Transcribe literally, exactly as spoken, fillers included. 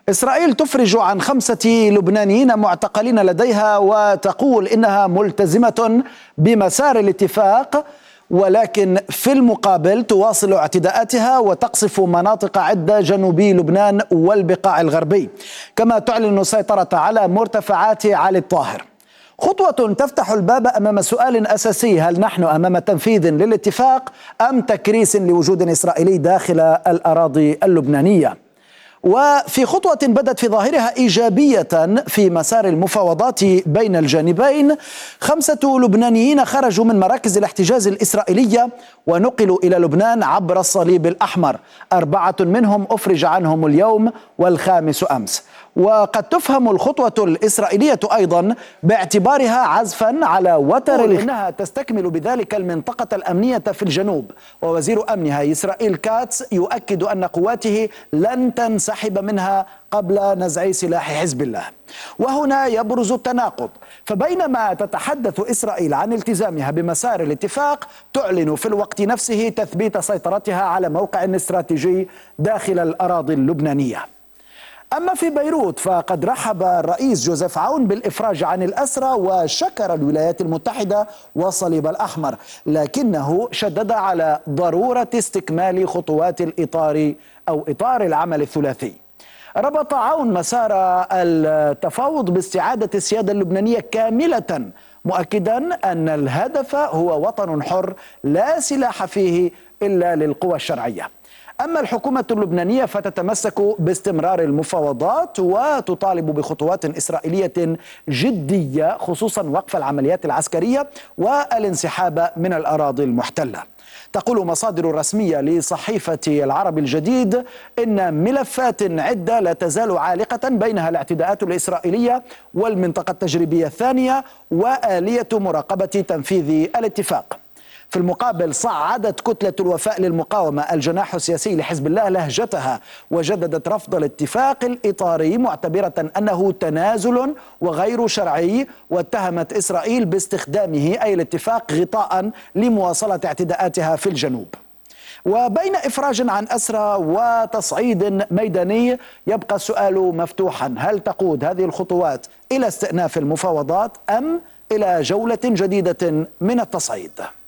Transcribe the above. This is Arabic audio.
إسرائيل تفرج عن خمسة لبنانيين معتقلين لديها وتقول إنها ملتزمة بمسار الاتفاق، ولكن في المقابل تواصل اعتداءاتها وتقصف مناطق عدة جنوبي لبنان والبقاع الغربي، كما تعلن السيطرة على مرتفعات علي الطاهر. خطوة تفتح الباب أمام سؤال أساسي: هل نحن أمام تنفيذ للاتفاق أم تكريس لوجود إسرائيلي داخل الأراضي اللبنانية؟ وفي خطوة بدت في ظاهرها إيجابية في مسار المفاوضات بين الجانبين، خمسة لبنانيين خرجوا من مراكز الاحتجاز الإسرائيلية ونقلوا إلى لبنان عبر الصليب الأحمر. أربعة منهم أفرج عنهم اليوم والخامس أمس. وقد تفهم الخطوة الإسرائيلية أيضا باعتبارها عزفا على وتر إنها تستكمل بذلك المنطقة الأمنية في الجنوب. ووزير أمنها إسرائيل كاتس يؤكد أن قواته لن تنسحب منها قبل نزع سلاح حزب الله. وهنا يبرز التناقض، فبينما تتحدث إسرائيل عن التزامها بمسار الاتفاق، تعلن في الوقت نفسه تثبيت سيطرتها على موقع استراتيجي داخل الأراضي اللبنانية. أما في بيروت فقد رحب الرئيس جوزيف عون بالإفراج عن الأسرى وشكر الولايات المتحدة والصليب الأحمر، لكنه شدد على ضرورة استكمال خطوات الإطار أو إطار العمل الثلاثي. ربط عون مسار التفاوض باستعادة السيادة اللبنانية كاملة، مؤكدا أن الهدف هو وطن حر لا سلاح فيه إلا للقوى الشرعية. أما الحكومة اللبنانية فتتمسك باستمرار المفاوضات وتطالب بخطوات إسرائيلية جدية، خصوصا وقف العمليات العسكرية والانسحاب من الأراضي المحتلة. تقول مصادر رسمية لصحيفة العرب الجديد إن ملفات عدة لا تزال عالقة، بينها الاعتداءات الإسرائيلية والمنطقة التجريبية الثانية وآلية مراقبة تنفيذ الاتفاق. في المقابل صعدت كتلة الوفاء للمقاومة الجناح السياسي لحزب الله لهجتها وجددت رفض الاتفاق الإطاري، معتبرة أنه تنازل وغير شرعي، واتهمت إسرائيل باستخدامه أي الاتفاق غطاء لمواصلة اعتداءاتها في الجنوب. وبين إفراج عن أسرى وتصعيد ميداني يبقى السؤال مفتوحا: هل تقود هذه الخطوات إلى استئناف المفاوضات أم إلى جولة جديدة من التصعيد؟